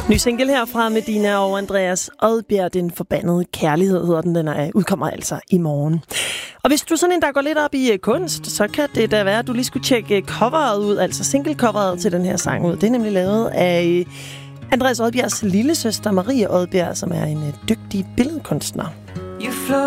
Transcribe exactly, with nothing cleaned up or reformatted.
Ny single her fra Medina og Andreas Odbjerg, Den Forbandede Kærlighed hedder den. Den er, udkommer altså i morgen. Og hvis du er sådan en, der går lidt op i uh, kunst, så kan det da være, at du lige skulle tjekke coveret ud, altså single-coveret til den her sang ud. Det er nemlig lavet af uh, Andreas Odbjergs lillesøster Marie Odbjerg, som er en uh, dygtig billedkunstner.